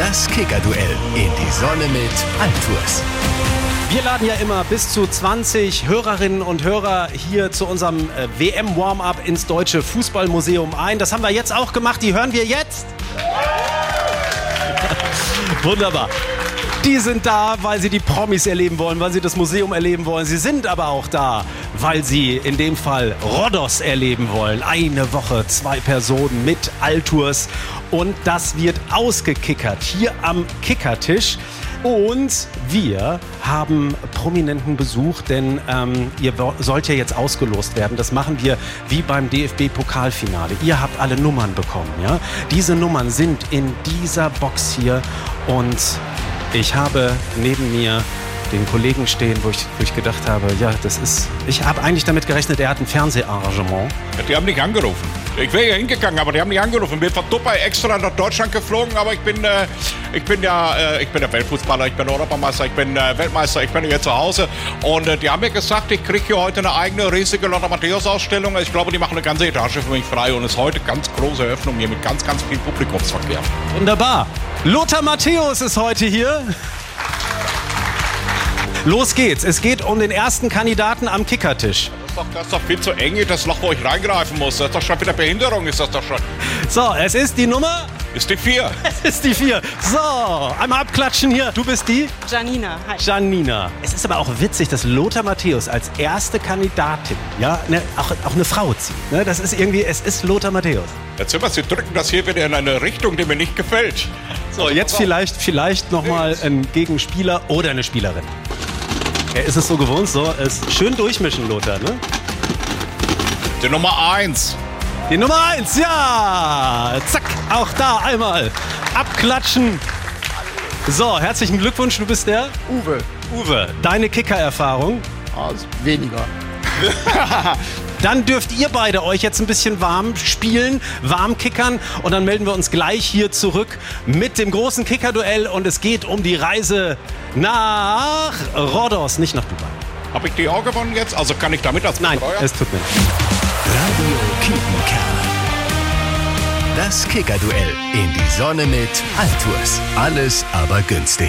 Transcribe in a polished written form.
Das Kicker-Duell in die Sonne mit Altours. Wir laden ja immer bis zu 20 Hörerinnen und Hörer hier zu unserem WM-Warm-Up ins Deutsche Fußballmuseum ein. Das haben wir jetzt auch gemacht. Die hören wir jetzt. Wunderbar. Die sind da, weil sie die Promis erleben wollen, weil sie das Museum erleben wollen. Sie sind aber auch da, weil sie in dem Fall Rhodos erleben wollen. Eine Woche, 2 Personen mit Altours. Und das wird ausgekickert hier am Kickertisch. Und wir haben prominenten Besuch, denn ihr sollt ja jetzt ausgelost werden. Das machen wir wie beim DFB-Pokalfinale. Ihr habt alle Nummern bekommen, ja? Diese Nummern sind in dieser Box hier und ich habe neben mir den Kollegen stehen, wo ich gedacht habe, ja, ich habe eigentlich damit gerechnet, er hat ein Fernseharrangement. Ja, die haben nicht angerufen. Ich wäre ja hingegangen, aber die haben nicht angerufen. Ich bin von Dubai extra nach Deutschland geflogen, aber ich bin der Weltfußballer, ich bin Europameister, ich bin Weltmeister, ich bin hier zu Hause. Und die haben mir gesagt, ich kriege hier heute eine eigene riesige Lothar Matthäus-Ausstellung. Ich glaube, die machen eine ganze Etage für mich frei und es ist heute ganz große Eröffnung hier mit ganz, ganz viel Publikumsverkehr. Wunderbar. Lothar Matthäus ist heute hier. Los geht's. Es geht um den ersten Kandidaten am Kickertisch. Das ist doch viel zu eng, das Loch, wo ich reingreifen muss. Das ist doch schon wieder Behinderung, ist das doch schon. So, es ist die Nummer? Ist die 4. Es ist die 4. So, einmal abklatschen hier. Du bist die? Janina. Hi. Janina. Es ist aber auch witzig, dass Lothar Matthäus als erste Kandidatin, ja, auch eine Frau zieht. Ne? Das ist irgendwie, es ist Lothar Matthäus. Jetzt sind wir, Sie drücken das hier wieder in eine Richtung, die mir nicht gefällt. So, jetzt vielleicht nochmal ein Gegenspieler oder eine Spielerin. Er ist es so gewohnt, so, es schön durchmischen, Lothar, ne? Die Nummer 1. Die Nummer 1, ja! Zack, auch da einmal abklatschen. So, herzlichen Glückwunsch, du bist der? Uwe, deine Kicker-Erfahrung? Also weniger. Dann dürft ihr beide euch jetzt ein bisschen warm spielen, warm kickern und dann melden wir uns gleich hier zurück mit dem großen Kicker-Duell und es geht um die Reise nach Rhodos, nicht nach Dubai. Habe ich die auch gewonnen jetzt? Also kann ich damit als Nein, Betreuer? es tut mir leid. Radio Kiepenkerl. Das Kicker-Duell in die Sonne mit Altours. Alles aber günstig.